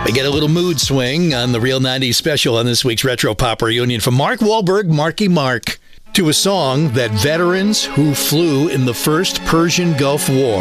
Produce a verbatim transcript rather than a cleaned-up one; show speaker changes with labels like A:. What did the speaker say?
A: I get a little mood swing on the Real nineties special on this week's Retro Pop Reunion from Mark Wahlberg, Marky Mark, to a song that veterans who flew in the first Persian Gulf War